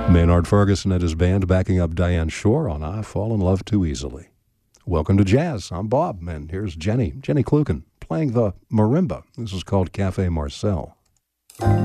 Maynard Ferguson and his band backing up Diane Shore on I Fall in Love Too Easily. Welcome to Jazz. I'm Bob, and here's Jenny Kluken playing the marimba. This is called Cafe Marcel.